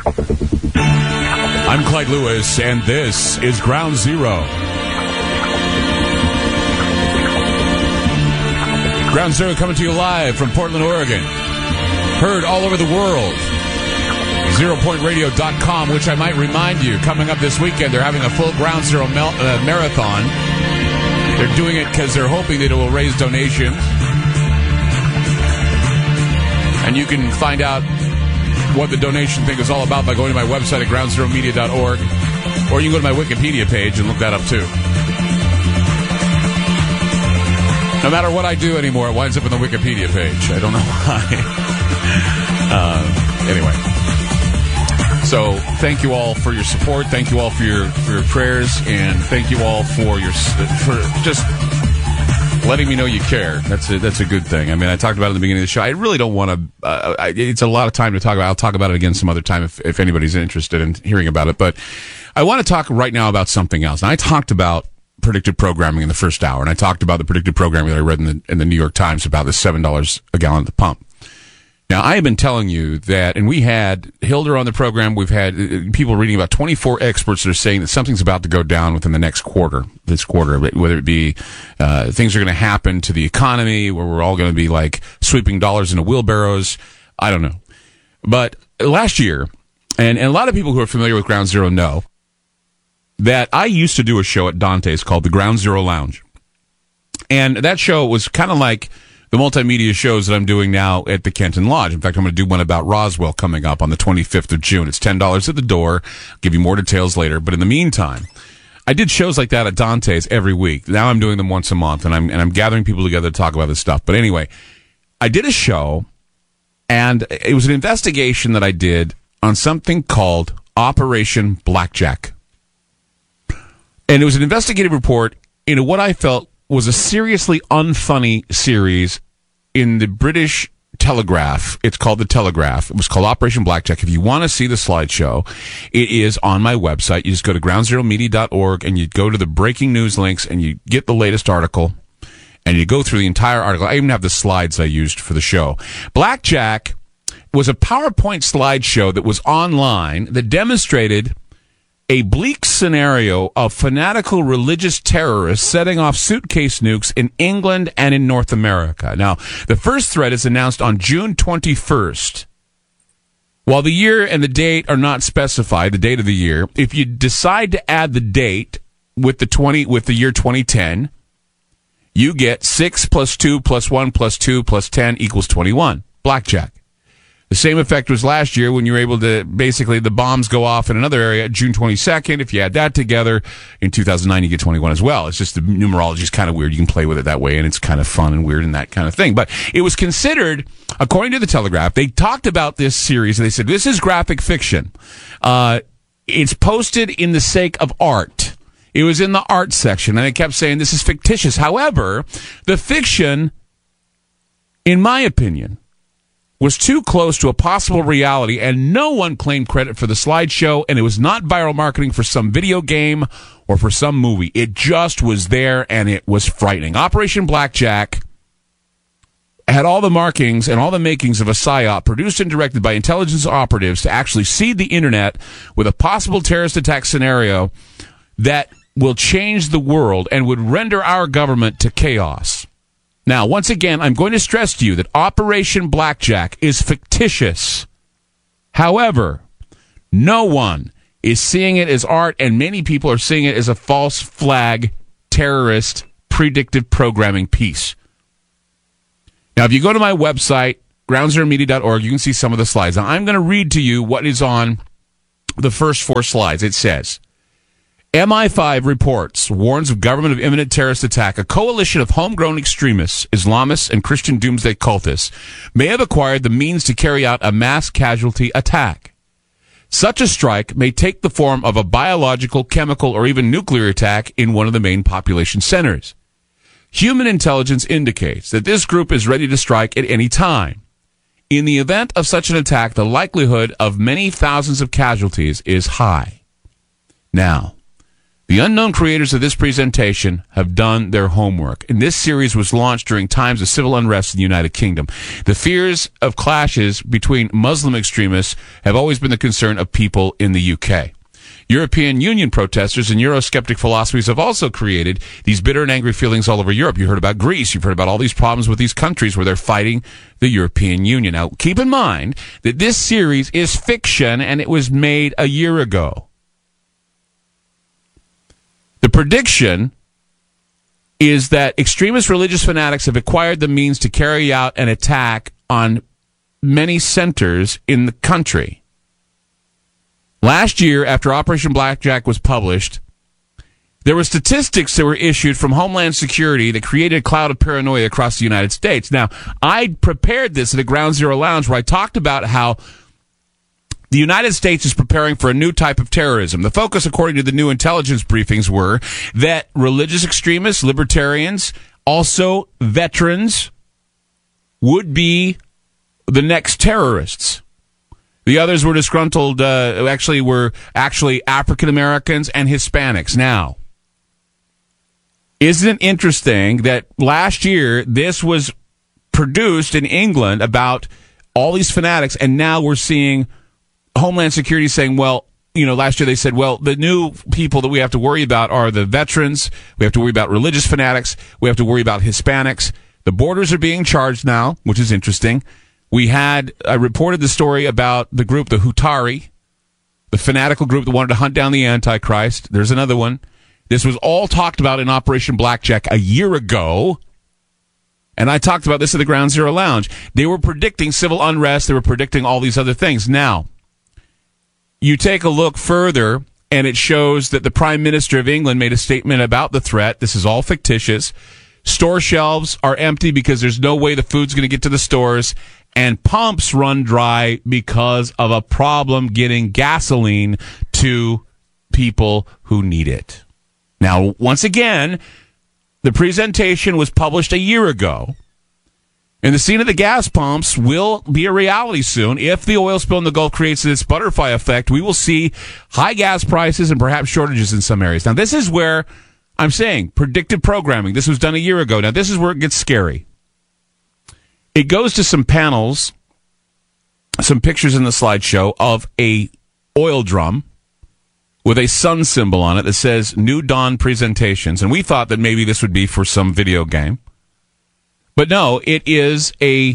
I'm Clyde Lewis, and this is Ground Zero. Ground Zero coming to you live from Portland, Oregon. Heard all over the world. ZeroPointRadio.com, which I might remind you, coming up this weekend, they're having a full Ground Zero marathon. They're doing it because they're hoping that it will raise donations. And you can find out what the donation thing is all about by going to my website at groundzeromedia.org. Or you can go to my Wikipedia page and look that up, too. No matter what I do anymore, it winds up on the Wikipedia page. I don't know why. Anyway. So, thank you all for your support. Thank you all for your prayers. And thank you all for just letting me know you care. That's a good thing. I mean, I talked about it at the beginning of the show. I really don't want to... it's a lot of time to talk about. I'll talk about it again some other time if anybody's interested in hearing about it. But I want to talk right now about something else. And I talked about predictive programming in the first hour, and I talked about the predictive programming that I read in the New York Times about the $7 a gallon at the pump. Now, I have been telling you that, and we had Hilder on the program, we've had people reading about 24 experts that are saying that something's about to go down within the next quarter, whether it be things are going to happen to the economy, where we're all going to be like sweeping dollars into wheelbarrows. I don't know. But last year, and a lot of people who are familiar with Ground Zero know that I used to do a show at Dante's called the Ground Zero Lounge. And that show was kind of like the multimedia shows that I'm doing now at the Kenton Lodge. In fact, I'm going to do one about Roswell coming up on the 25th of June. It's $10 at the door. I'll give you more details later. But in the meantime, I did shows like that at Dante's every week. Now I'm doing them once a month, and I'm gathering people together to talk about this stuff. But anyway, I did a show, and it was an investigation that I did on something called Operation Blackjack. And it was an investigative report into what I felt was a seriously unfunny series in the British Telegraph. It's called The Telegraph. It was called Operation Blackjack. If you want to see the slideshow, it is on my website. You just go to groundzeromedia.org and you go to the breaking news links and you get the latest article and you go through the entire article. I even have the slides I used for the show. Blackjack was a PowerPoint slideshow that was online that demonstrated a bleak scenario of fanatical religious terrorists setting off suitcase nukes in England and in North America. Now, the first threat is announced on June 21st. While the year and the date are not specified, the date of the year, if you decide to add the date with the year 2010, you get 6 plus 2 plus 1 plus 2 plus 10 equals 21. Blackjack. The same effect was last year when you were able to, basically, the bombs go off in another area, June 22nd. If you add that together, in 2009, you get 21 as well. It's just the numerology is kind of weird. You can play with it that way, and it's kind of fun and weird and that kind of thing. But it was considered, according to the Telegraph, they talked about this series, and they said, this is graphic fiction. It's posted in the sake of art. It was in the art section, and they kept saying this is fictitious. However, the fiction, in my opinion, was too close to a possible reality, and no one claimed credit for the slideshow, and it was not viral marketing for some video game or for some movie. It just was there, and it was frightening. Operation Blackjack had all the markings and all the makings of a psyop produced and directed by intelligence operatives to actually seed the internet with a possible terrorist attack scenario that will change the world and would render our government to chaos. Now, once again, I'm going to stress to you that Operation Blackjack is fictitious. However, no one is seeing it as art, and many people are seeing it as a false flag, terrorist, predictive programming piece. Now, if you go to my website, groundzeromedia.org, you can see some of the slides. Now, I'm going to read to you what is on the first 4 slides. It says, MI5 reports, warns of government of imminent terrorist attack. A coalition of homegrown extremists, Islamists, and Christian doomsday cultists may have acquired the means to carry out a mass casualty attack. Such a strike may take the form of a biological, chemical, or even nuclear attack in one of the main population centers. Human intelligence indicates that this group is ready to strike at any time. In the event of such an attack, the likelihood of many thousands of casualties is high. Now, The unknown creators of this presentation have done their homework, and this series was launched during times of civil unrest in the United Kingdom. The fears of clashes between Muslim extremists have always been the concern of people in the UK. European Union protesters and Eurosceptic philosophies have also created these bitter and angry feelings all over Europe. You heard about Greece. You've heard about all these problems with these countries where they're fighting the European Union. Now, keep in mind that this series is fiction, and it was made a year ago. The prediction is that extremist religious fanatics have acquired the means to carry out an attack on many centers in the country. Last year, after Operation Blackjack was published, there were statistics that were issued from Homeland Security that created a cloud of paranoia across the United States. Now, I prepared this at a Ground Zero Lounge where I talked about how the United States is preparing for a new type of terrorism. The focus, according to the new intelligence briefings, were that religious extremists, libertarians, also veterans, would be the next terrorists. The others were disgruntled, were African Americans and Hispanics. Now, isn't it interesting that last year this was produced in England about all these fanatics, and now we're seeing Homeland Security saying, well, last year they said, well, the new people that we have to worry about are the veterans. We have to worry about religious fanatics. We have to worry about Hispanics. The borders are being charged now, which is interesting. I reported the story about the group, the Hutari, the fanatical group that wanted to hunt down the Antichrist. There's another one. This was all talked about in Operation Blackjack a year ago. And I talked about this at the Ground Zero Lounge. They were predicting civil unrest. They were predicting all these other things. Now, you take a look further, and it shows that the Prime Minister of England made a statement about the threat. This is all fictitious. Store shelves are empty because there's no way the food's going to get to the stores, and pumps run dry because of a problem getting gasoline to people who need it. Now, once again, the presentation was published a year ago. And the scene of the gas pumps will be a reality soon. If the oil spill in the Gulf creates this butterfly effect, we will see high gas prices and perhaps shortages in some areas. Now, this is where I'm saying predictive programming. This was done a year ago. Now, this is where it gets scary. It goes to some panels, some pictures in the slideshow of a oil drum with a sun symbol on it that says New Dawn Presentations. And we thought that maybe this would be for some video game. But no, it is a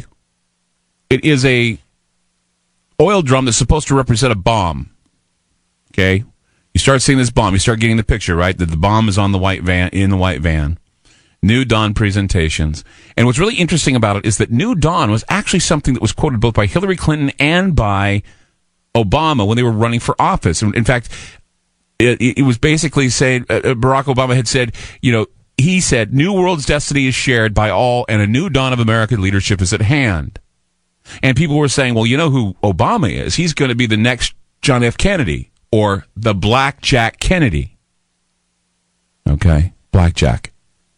oil drum that's supposed to represent a bomb. Okay? You start seeing this bomb, you start getting the picture, right? That the bomb is on the white van, in the white van. New Dawn Presentations. And what's really interesting about it is that New Dawn was actually something that was quoted both by Hillary Clinton and by Obama when they were running for office. In fact, it was basically saying, Barack Obama had said, he said, New World's destiny is shared by all, and a new dawn of American leadership is at hand. And people were saying, well, you know who Obama is? He's going to be the next John F. Kennedy, or the Blackjack Kennedy. Okay, Blackjack.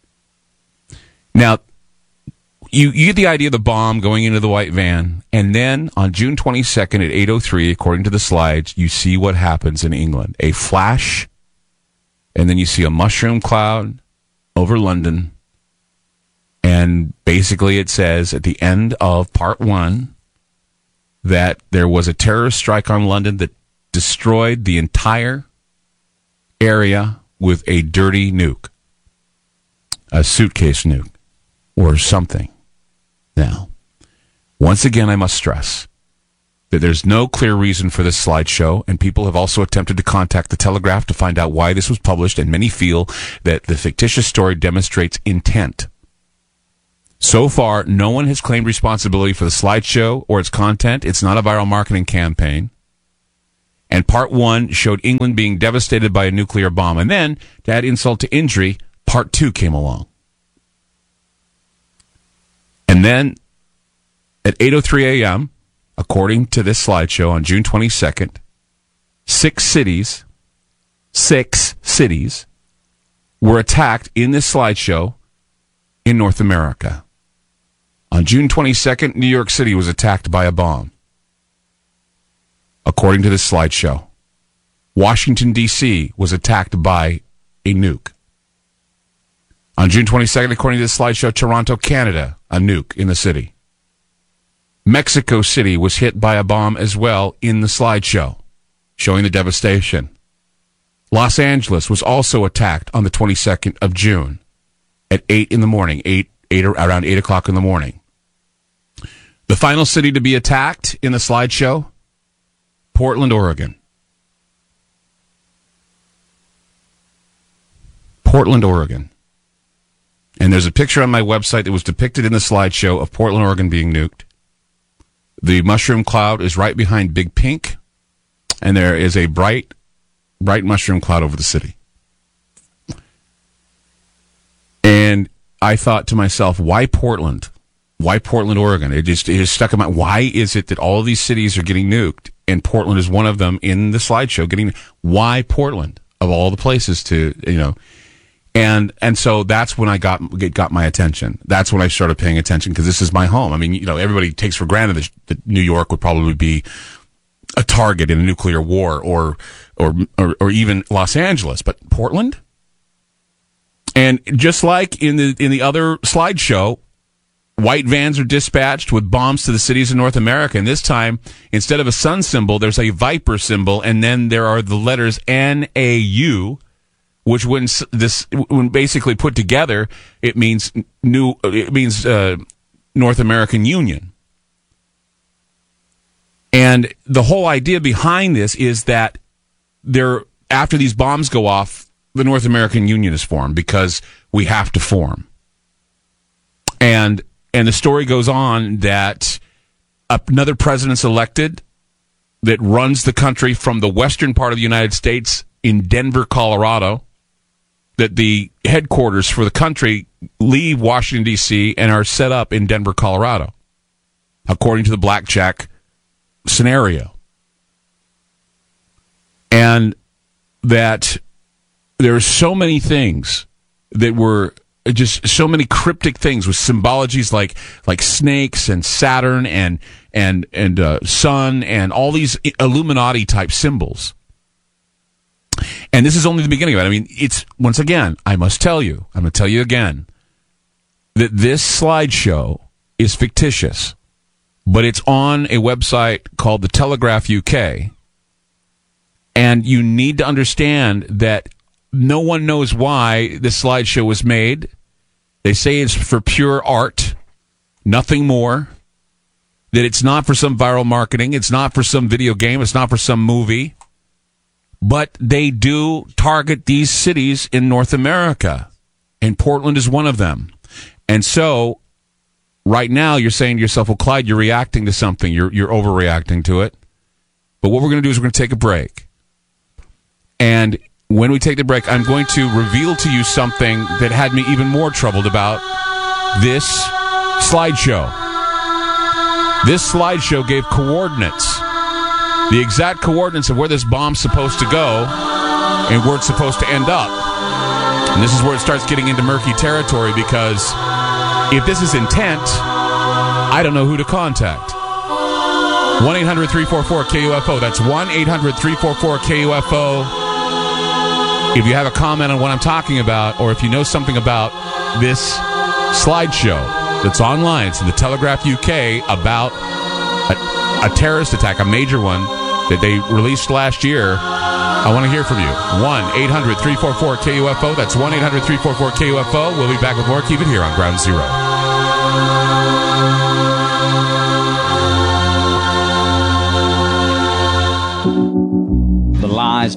Now, you get the idea of the bomb going into the white van, and then on June 22nd at 8:03, according to the slides, you see what happens in England. A flash, and then you see a mushroom cloud over London, and basically it says at the end of part 1 that there was a terrorist strike on London that destroyed the entire area with a dirty nuke, a suitcase nuke, or something. Now, once again, I must stress that there's no clear reason for this slideshow, and people have also attempted to contact the Telegraph to find out why this was published, and many feel that the fictitious story demonstrates intent. So far, no one has claimed responsibility for the slideshow or its content. It's not a viral marketing campaign. And part 1 showed England being devastated by a nuclear bomb. And then, to add insult to injury, part 2 came along. And then, at 8:03 a.m., according to this slideshow on June 22nd, 6 cities were attacked in this slideshow in North America. On June 22nd, New York City was attacked by a bomb, according to this slideshow. Washington, D.C. was attacked by a nuke. On June 22nd, according to the slideshow, Toronto, Canada, a nuke in the city. Mexico City was hit by a bomb as well in the slideshow, showing the devastation. Los Angeles was also attacked on the 22nd of June at 8 in the morning, around 8 o'clock in the morning. The final city to be attacked in the slideshow, Portland, Oregon. Portland, Oregon. And there's a picture on my website that was depicted in the slideshow of Portland, Oregon being nuked. The mushroom cloud is right behind Big Pink, and there is a bright mushroom cloud over the city. And I thought to myself, why Portland? Why Portland, Oregon? It just stuck in my. Why is it that all of these cities are getting nuked, and Portland is one of them in the slideshow getting? Why Portland of all the places to, you know? And so that's when I got my attention. That's when I started paying attention, because this is my home. I mean, you know, everybody takes for granted that New York would probably be a target in a nuclear war, or even Los Angeles, but Portland. And just like in the other slideshow, white vans are dispatched with bombs to the cities of North America. And this time, instead of a sun symbol, there's a viper symbol, and then there are the letters NAU, which when basically put together, it means North American Union. And the whole idea behind this is that after these bombs go off, the North American Union is formed, because we have to form. And the story goes on that another president's elected that runs the country from the western part of the United States in Denver, Colorado, that the headquarters for the country leave Washington, D.C. and are set up in Denver, Colorado, according to the blackjack scenario. And that there are so many things that were just so many cryptic things with symbologies like snakes and Saturn and sun and all these Illuminati type symbols. And this is only the beginning of it. I mean, it's, once again, I'm going to tell you again, that this slideshow is fictitious, but it's on a website called The Telegraph UK. And you need to understand that no one knows why this slideshow was made. They say it's for pure art, nothing more. That it's not for some viral marketing. It's not for some video game. It's not for some movie. But they do target these cities in North America. And Portland is one of them. And so, right now, you're saying to yourself, well, Clyde, you're reacting to something. You're overreacting to it. But what we're going to do is we're going to take a break. And when we take the break, I'm going to reveal to you something that had me even more troubled about this slideshow. This slideshow gave coordinates, the exact coordinates of where this bomb's supposed to go and where it's supposed to end up. And this is where it starts getting into murky territory, because if this is intent, I don't know who to contact. 1-800-344-KUFO. That's 1-800-344-KUFO. If you have a comment on what I'm talking about, or if you know something about this slideshow that's online, it's in the Telegraph UK, about a terrorist attack, a major one that they released last year, I want to hear from you. 1-800-344-KUFO. That's 1-800-344-KUFO. We'll be back with more. Keep it here on Ground Zero. The lies.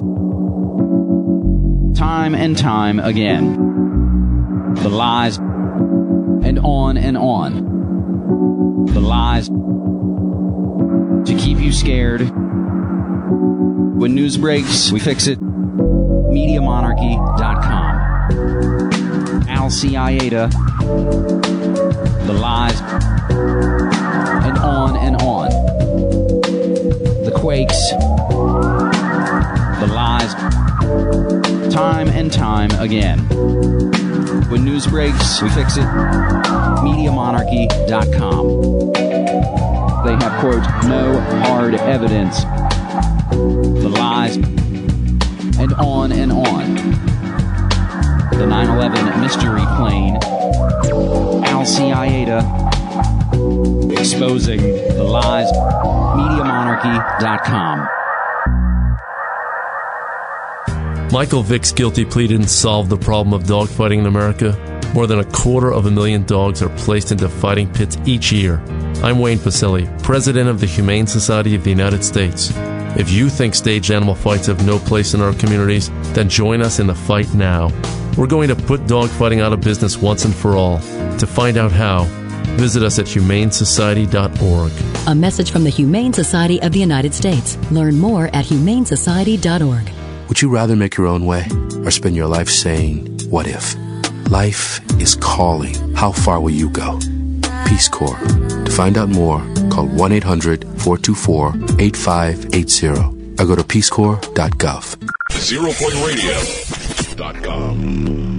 Time and time again. The lies. And on and on. The lies. To keep you scared. When news breaks, we fix it. MediaMonarchy.com. Al Ciada. The lies. And on and on. The Quakes. The lies. Time and time again. When news breaks, we fix it. MediaMonarchy.com. They have, quote, no hard evidence. The lies. And on and on. the 9/11 mystery plane, Al-Qaeda, exposing the lies, MediaMonarchy.com. Michael Vick's guilty plea didn't solve the problem of dogfighting in America. More than 250,000 dogs are placed into fighting pits each year. I'm Wayne Pacelli, President of the Humane Society of the United States. If you think staged animal fights have no place in our communities, then join us in the fight now. We're going to put dogfighting out of business once and for all. To find out how, visit us at humanesociety.org. A message from the Humane Society of the United States. Learn more at humanesociety.org. Would you rather make your own way or spend your life saying, what if? Life is calling. How far will you go? Peace Corps. To find out more, call 1-800-424-8580 or go to peacecorps.gov. ZeroPointRadio.com.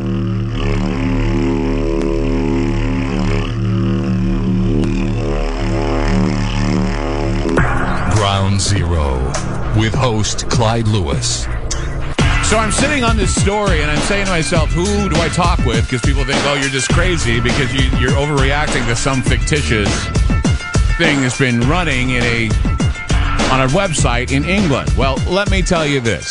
Ground Zero with host Clyde Lewis. So I'm sitting on this story and I'm saying to myself, who do I talk with? Because people think, oh, you're just crazy because you're overreacting to some fictitious thing that's been running on a website in England. Well, let me tell you this.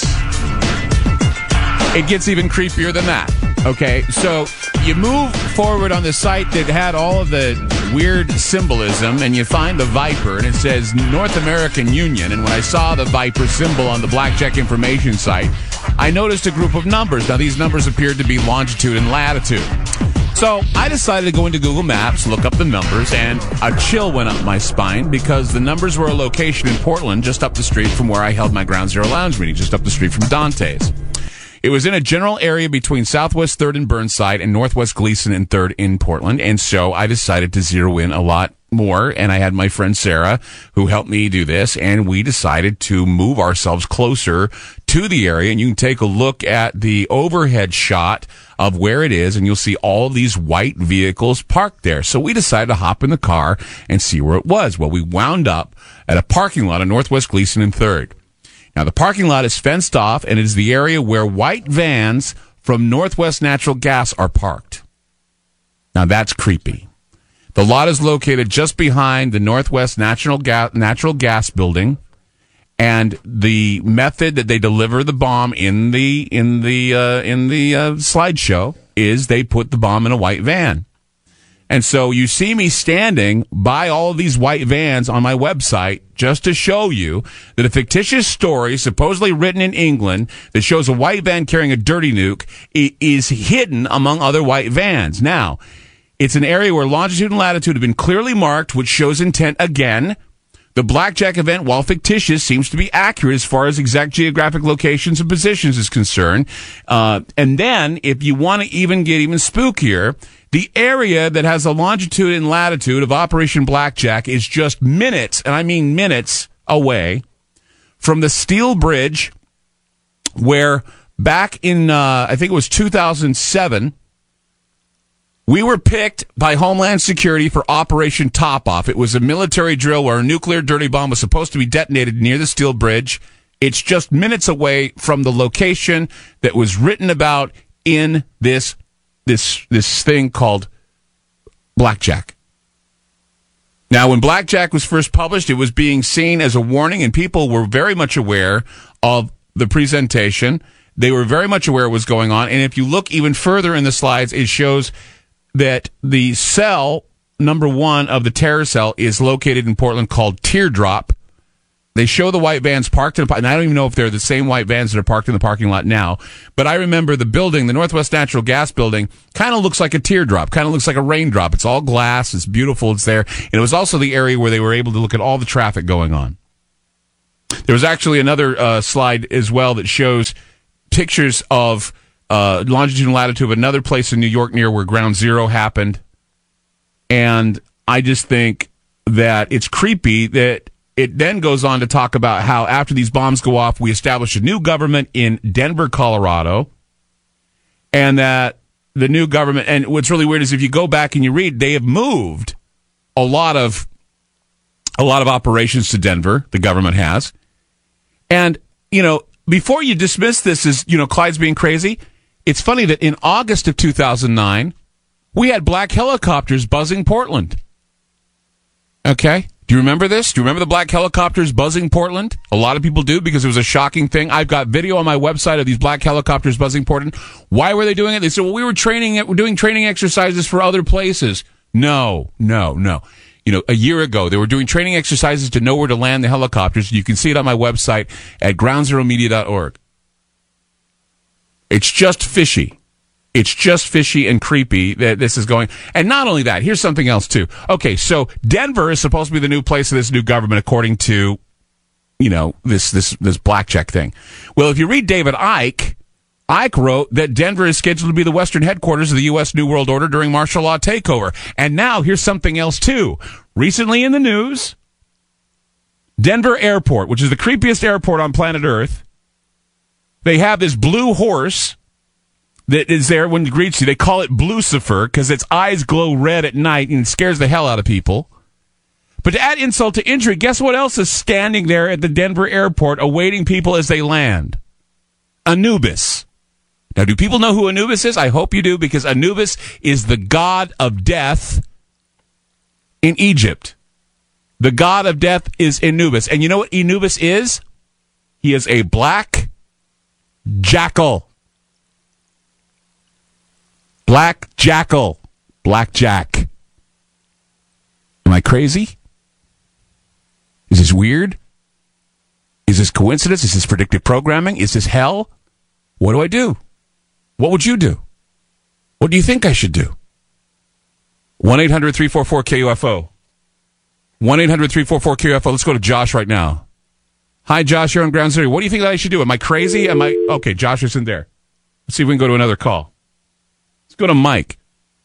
It gets even creepier than that. Okay, so you move forward on the site that had all of the weird symbolism, and you find the Viper, and it says North American Union. And when I saw the Viper symbol on the Blackjack information site, I noticed a group of numbers. Now, these numbers appeared to be longitude and latitude. So I decided to go into Google Maps, look up the numbers, and a chill went up my spine because the numbers were a location in Portland, just up the street from where I held my Ground Zero Lounge meeting, just up the street from Dante's. It was in a general area between Southwest 3rd and Burnside and Northwest Gleason and 3rd in Portland. And so I decided to zero in a lot more. And I had my friend Sarah who helped me do this. And we decided to move ourselves closer to the area. And you can take a look at the overhead shot of where it is. And you'll see all these white vehicles parked there. So we decided to hop in the car and see where it was. Well, we wound up at a parking lot on Northwest Gleason and 3rd. Now, the parking lot is fenced off, and it is the area where white vans from Northwest Natural Gas are parked. Now, that's creepy. The lot is located just behind the Northwest Natural Gas building, and the method that they deliver the bomb in the slideshow is they put the bomb in a white van. And so you see me standing by all of these white vans on my website just to show you that a fictitious story supposedly written in England that shows a white van carrying a dirty nuke is hidden among other white vans. Now, it's an area where longitude and latitude have been clearly marked, which shows intent again. The Blackjack event, while fictitious, seems to be accurate as far as exact geographic locations and positions is concerned. And then, if you want to get even spookier, the area that has the longitude and latitude of Operation Blackjack is just minutes, and I mean minutes, away from the steel bridge where back in, I think it was 2007, we were picked by Homeland Security for Operation Top Off. It was a military drill where a nuclear dirty bomb was supposed to be detonated near the steel bridge. It's just minutes away from the location that was written about in this thing called Blackjack. Now, when Blackjack was first published, it was being seen as a warning, and people were very much aware of the presentation. They were very much aware of what was going on, and if you look even further in the slides, it shows that the cell, number one of the terror cell, is located in Portland called Teardrop. They show the white vans parked in, and I don't even know if they're the same white vans that are parked in the parking lot now, but I remember the building, the Northwest Natural Gas building, kind of looks like a teardrop, kind of looks like a raindrop. It's all glass, it's beautiful, it's there. And it was also the area where they were able to look at all the traffic going on. There was actually another slide as well that shows pictures of longitude and latitude of another place in New York near where Ground Zero happened. And I just think that it's creepy that it then goes on to talk about how after these bombs go off, we establish a new government in Denver, Colorado, and that the new government, and what's really weird is if you go back and you read, they have moved a lot of operations to Denver, the government has. And, before you dismiss this as, Clyde's being crazy, it's funny that in August of 2009, we had black helicopters buzzing Portland. Okay? Do you remember this? Do you remember the black helicopters buzzing Portland? A lot of people do because it was a shocking thing. I've got video on my website of these black helicopters buzzing Portland. Why were they doing it? They said, well, we're doing training exercises for other places. No. You know, a year ago, they were doing training exercises to know where to land the helicopters. You can see it on my website at groundzeromedia.org. It's just fishy. It's just fishy and creepy that this is going. And not only that, here's something else, too. Okay, so Denver is supposed to be the new place of this new government, according to, you know, this blackjack thing. Well, if you read David Icke wrote that Denver is scheduled to be the western headquarters of the U.S. New World Order during martial law takeover. And now, here's something else, too. Recently in the news, Denver Airport, which is the creepiest airport on planet Earth, they have this blue horse that is there when it greets you. They call it Blucifer because its eyes glow red at night and it scares the hell out of people. But to add insult to injury, guess what else is standing there at the Denver airport awaiting people as they land? Anubis. Now, do people know who Anubis is? I hope you do, because Anubis is the god of death in Egypt. The god of death is Anubis. And you know what Anubis is? He is a black jackal. Black jackal. Blackjack. Am I crazy? Is this weird? Is this coincidence? Is this predictive programming? Is this hell? What do I do? What would you do? What do you think I should do? 1-800-344-KUFO. 1-800-344-KUFO. Let's go to Josh right now. Hi, Josh. You're on Ground Zero. What do you think that I should do? Am I crazy? Okay, Josh isn't there. Let's see if we can go to another call. Let's go to Mike.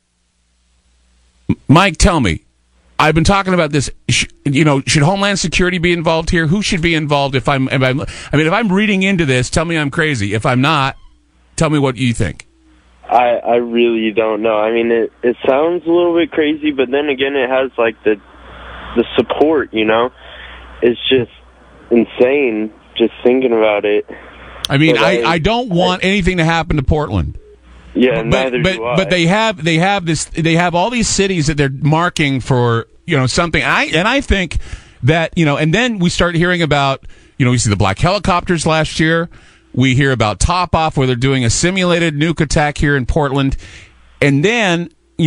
Mike, tell me. I've been talking about this. Should Homeland Security be involved here? Who should be involved? If I'm reading into this, tell me I'm crazy. If I'm not, tell me what you think. I really don't know. I mean, it sounds a little bit crazy, but then again, it has like the support. You know, it's just insane just thinking about it. I mean, I don't want anything to happen to Portland. Yeah, neither do I. But they have all these cities that they're marking for, something. And I think that, and then we start hearing about, we see the black helicopters last year. We hear about Top Off, where they're doing a simulated nuke attack here in Portland. And then,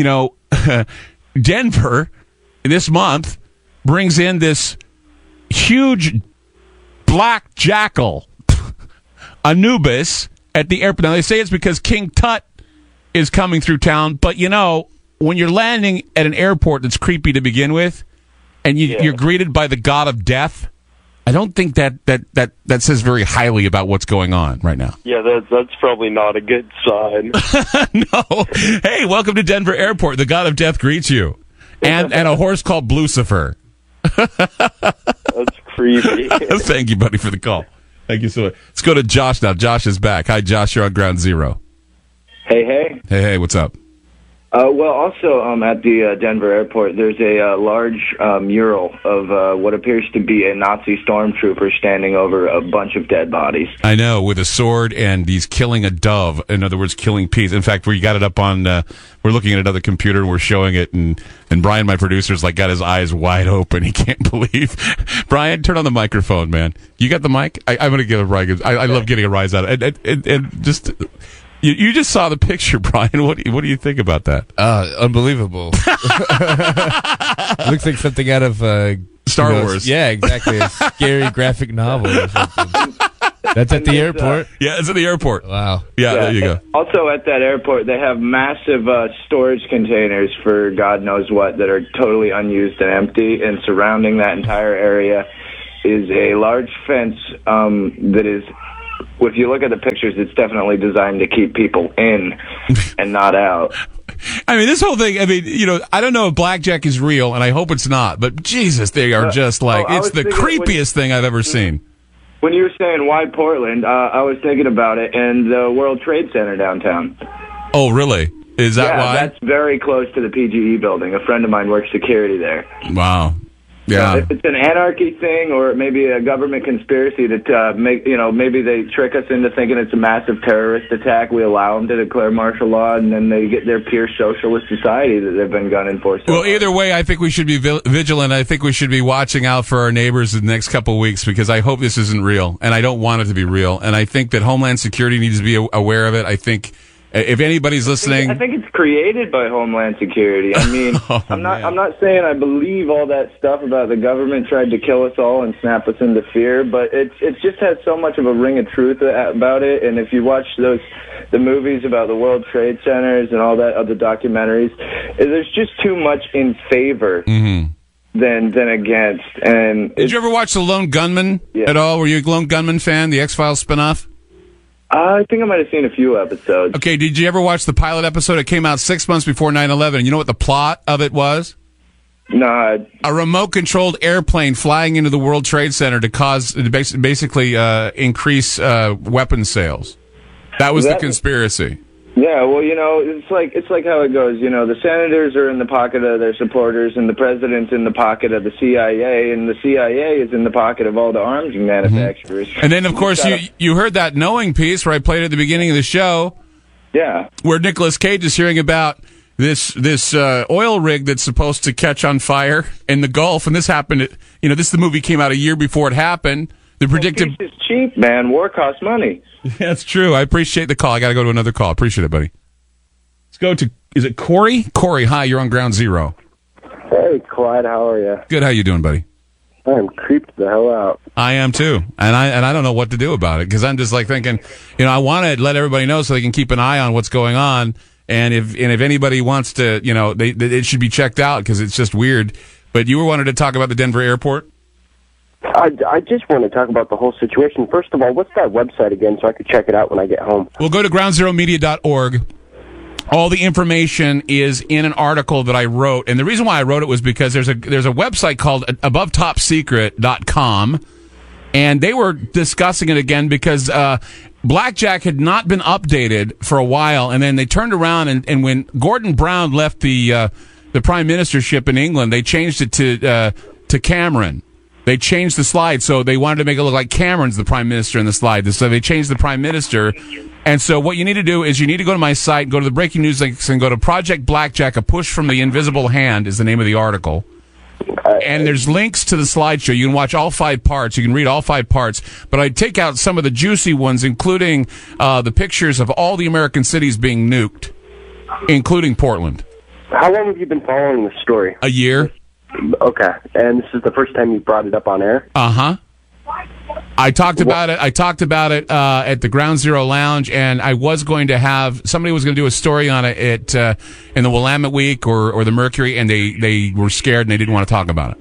Denver this month brings in this huge black jackal, Anubis, at the airport. Now, they say it's because King Tut is coming through town, but when you're landing at an airport that's creepy to begin with, and you're greeted by the god of death, I don't think that says very highly about what's going on right now. Yeah, that's probably not a good sign. No. Hey, welcome to Denver Airport. The god of death greets you, and a horse called Blucifer. That's creepy. Thank you, buddy, for the call. Thank you so much. Let's go to Josh now. Josh is back. Hi, Josh. You're on Ground Zero. Hey. Hey, what's up? Well, also at the Denver airport, there's a large mural of what appears to be a Nazi stormtrooper standing over a bunch of dead bodies. I know, with a sword, and he's killing a dove. In other words, killing peas. In fact, we got it up on, we're looking at another computer, and we're showing it, and Brian, my producer's got his eyes wide open. He can't believe. Brian, turn on the microphone, man. You got the mic? I'm going to get a rise. I love getting a rise out of it. And just... You just saw the picture, Brian. What do you think about that? Unbelievable. Looks like something out of Star Wars. Yeah, exactly. A scary graphic novel or something. That's at the airport? Yeah, it's at the airport. Wow. Yeah, there you go. Also at that airport, they have massive storage containers for God knows what that are totally unused and empty, and surrounding that entire area is a large fence that is... If you look at the pictures, it's definitely designed to keep people in and not out. I mean, this whole thing, I don't know if blackjack is real, and I hope it's not, but Jesus, they are just it's the creepiest thing I've ever seen. When you were saying why Portland, I was thinking about it, and the World Trade Center downtown. Oh, really? Is that why? That's very close to the PGE building. A friend of mine works security there. Wow. Yeah. If it's an anarchy thing or maybe a government conspiracy to make, maybe they trick us into thinking it's a massive terrorist attack. We allow them to declare martial law, and then they get their pure socialist society that they've been gunning for. Well, either way, I think we should be vigilant. I think we should be watching out for our neighbors in the next couple of weeks, because I hope this isn't real, and I don't want it to be real. And I think that Homeland Security needs to be aware of it. I think if anybody's listening, I think it's created by Homeland Security. I mean, I'm not saying I believe all that stuff about the government tried to kill us all and snap us into fear, but it just has so much of a ring of truth about it. And if you watch the movies about the World Trade Centers and all that other documentaries, there's just too much in favor. Mm-hmm. Than against. And did you ever watch The Lone Gunman at all? Were you a Lone Gunman fan, the X-Files spinoff? I think I might have seen a few episodes. Okay, did you ever watch the pilot episode? It came out 6 months before 9/11. And you know what the plot of it was? No. A remote-controlled airplane flying into the World Trade Center to basically increase weapons sales. That was the conspiracy. Yeah, well, it's like how it goes. The senators are in the pocket of their supporters, and the president's in the pocket of the CIA, and the CIA is in the pocket of all the arms manufacturers. And then, of course, you heard that Knowing piece where I played at the beginning of the show. Yeah. Where Nicolas Cage is hearing about this oil rig that's supposed to catch on fire in the Gulf, and this happened. The movie came out a year before it happened. The predicted peace is cheap, man. War costs money. That's true. I appreciate the call. I got to go to another call. Appreciate it, buddy. Let's go to, is it Corey? Corey, hi. You're on Ground Zero. Hey, Clyde. How are you? Good. How you doing, buddy? I'm creeped the hell out. I am too, and I don't know what to do about it, because I'm just like thinking, I want to let everybody know so they can keep an eye on what's going on, and if anybody wants to, it should be checked out, because it's just weird. But you were wanted to talk about the Denver airport. I just want to talk about the whole situation. First of all, what's that website again so I could check it out when I get home? We'll go to groundzeromedia.org. All the information is in an article that I wrote, and the reason why I wrote it was because there's a website called AboveTopSecret.com, and they were discussing it again because Blackjack had not been updated for a while, and then they turned around and when Gordon Brown left the prime ministership in England, they changed it to Cameron. They changed the slide, so they wanted to make it look like Cameron's the prime minister in the slide. So they changed the prime minister. And so what you need to do is you need to go to my site, go to the breaking news links, and go to Project Blackjack, A Push from the Invisible Hand is the name of the article. And there's links to the slideshow. You can watch all 5 parts. You can read all 5 parts. But I take out some of the juicy ones, including the pictures of all the American cities being nuked, including Portland. How long have you been following this story? A year. Okay, and this is the first time you brought it up on air? Uh-huh. I talked about it at the Ground Zero Lounge, and I was going to have somebody was going to do a story on it in the Willamette Week or the Mercury, and they were scared and they didn't want to talk about it.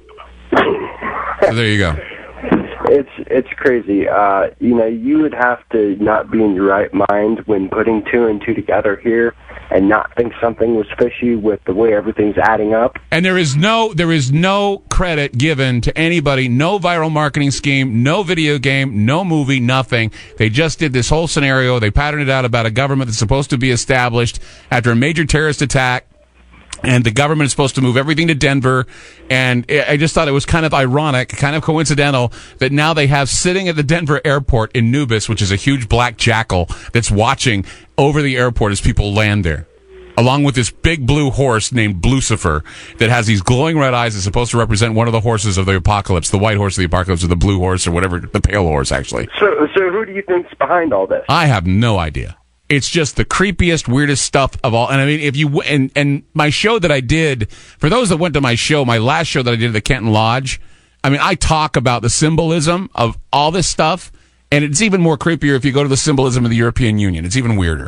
So there you go. It's crazy. You would have to not be in your right mind when putting 2 and 2 together here and not think something was fishy with the way everything's adding up. And there is no credit given to anybody, no viral marketing scheme, no video game, no movie, nothing. They just did this whole scenario. They patterned it out about a government that's supposed to be established after a major terrorist attack. And the government is supposed to move everything to Denver. And I just thought it was kind of ironic, kind of coincidental, that now they have sitting at the Denver airport in Nubis, which is a huge black jackal that's watching over the airport as people land there, along with this big blue horse named Blucifer that has these glowing red eyes that's supposed to represent one of the horses of the apocalypse, the white horse of the apocalypse, or the blue horse, or whatever, the pale horse, actually. So who do you think's behind all this? I have no idea. It's just the creepiest, weirdest stuff of all. And I mean, if you and my show that I did, for those that went to my show, my last show that I did at the Kenton Lodge, I mean, I talk about the symbolism of all this stuff, and it's even more creepier if you go to the symbolism of the European Union. It's even weirder.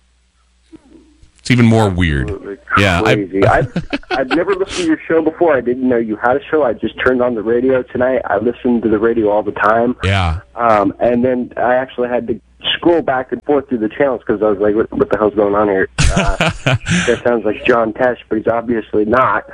It's even more weird. Yeah, crazy. I've never listened to your show before. I didn't know you had a show. I just turned on the radio tonight. I listen to the radio all the time. Yeah. And then I actually had to scroll back and forth through the channels because I was like, what the hell's going on here? That sounds like John Tesh, but he's obviously not.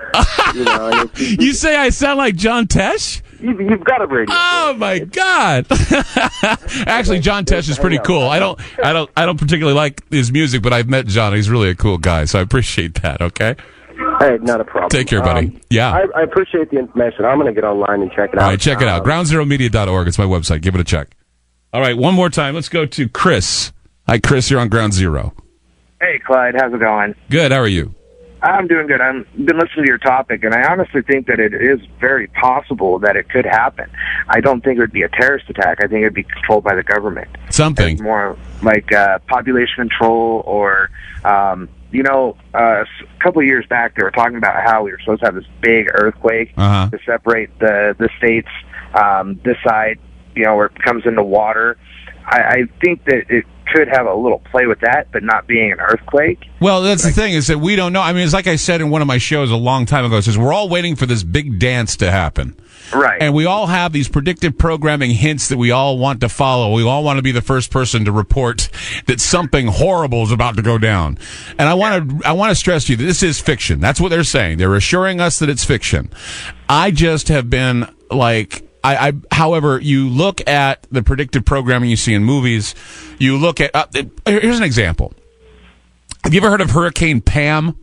You say I sound like John Tesh? You've got a radio. Oh my God! Actually, John Tesh is pretty cool. I don't particularly like his music, but I've met John. He's really a cool guy, so I appreciate that. Okay. Hey, not a problem. Take care, buddy. Yeah. I appreciate the information. I'm going to get online and check it out. All right, check it out. GroundZeroMedia.org. It's my website. Give it a check. All right, one more time. Let's go to Chris. Hi, Chris. You're on Ground Zero. Hey, Clyde. How's it going? Good. How are you? I'm doing good. I've been listening to your topic, and I honestly think that it is very possible that it could happen. I don't think it would be a terrorist attack. I think it would be controlled by the government. Something. It's more like population control or, a couple of years back, they were talking about how we were supposed to have this big earthquake to separate the states, this side, where it comes into water. I think that it could have a little play with that, but not being an earthquake. Well, that's the thing, is that we don't know. I mean, it's like I said in one of my shows a long time ago, it says we're all waiting for this big dance to happen. Right. And we all have these predictive programming hints that we all want to follow. We all want to be the first person to report that something horrible is about to go down. And I want to stress to you that this is fiction. That's what they're saying. They're assuring us that it's fiction. I just have been like... however, you look at the predictive programming you see in movies, you look at, here's an example. Have you ever heard of Hurricane Pam?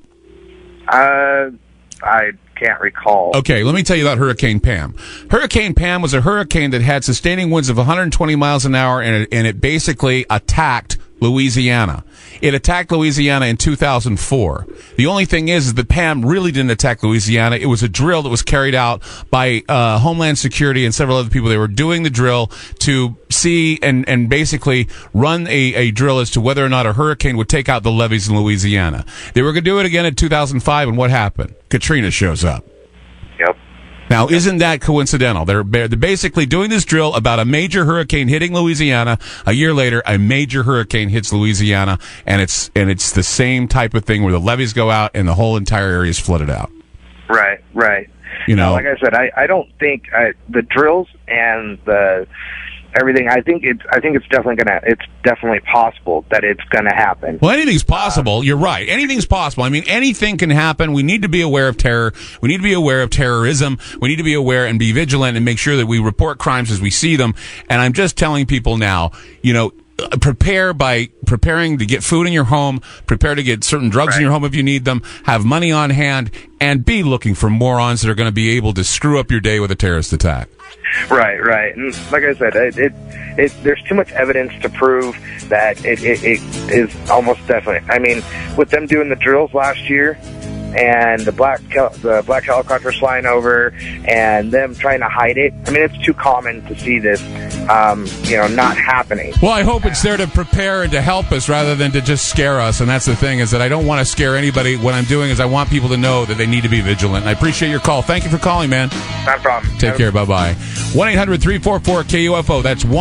I can't recall. Okay, let me tell you about Hurricane Pam. Hurricane Pam was a hurricane that had sustaining winds of 120 miles an hour, and it basically attacked Louisiana. It attacked Louisiana in 2004. The only thing is that Pam really didn't attack Louisiana. It was a drill that was carried out by Homeland Security and several other people. They were doing the drill to see and basically run a drill as to whether or not a hurricane would take out the levees in Louisiana. They were going to do it again in 2005, and what happened? Katrina shows up. Yep. Now, isn't that coincidental? They're basically doing this drill about a major hurricane hitting Louisiana. A year later, a major hurricane hits Louisiana, and it's the same type of thing where the levees go out and the whole entire area is flooded out. Right. Like I said, I don't think the drills and the everything. I think it's definitely possible that it's gonna happen. Well, anything's possible. You're right. Anything's possible. I mean, anything can happen. We need to be aware of terror. We need to be aware of terrorism. We need to be aware and be vigilant and make sure that we report crimes as we see them. And I'm just telling people now, prepare by preparing to get food in your home, prepare to get certain drugs in your home if you need them, have money on hand, and be looking for morons that are going to be able to screw up your day with a terrorist attack. Right. And like I said, there's too much evidence to prove that it is almost definitely. I mean, with them doing the drills last year and the black helicopters flying over and them trying to hide it, I mean, it's too common to see this, not happening. Well, I hope it's there to prepare and to help us rather than to just scare us. And that's the thing, is that I don't want to scare anybody. What I'm doing is I want people to know that they need to be vigilant. And I appreciate your call. Thank you for calling, man. No problem. Take care. Bye-bye. 1-800-344-KUFO. That's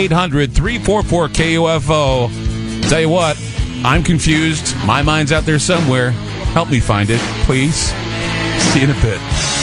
1-800-344-KUFO. Tell you what, I'm confused. My mind's out there somewhere. Help me find it, please. See you in a bit.